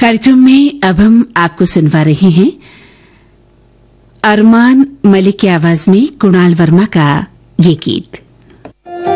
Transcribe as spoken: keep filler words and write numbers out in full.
कार्यक्रम में अब हम आपको सुनवा रहे हैं अरमान मलिक की आवाज में कुणाल वर्मा का ये गीत।